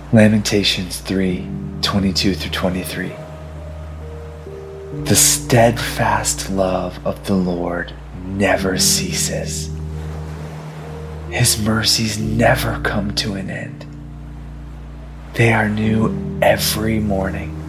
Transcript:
Lamentations 3:22-23. The steadfast love of the Lord never ceases. His mercies never come to an end. They are new every morning.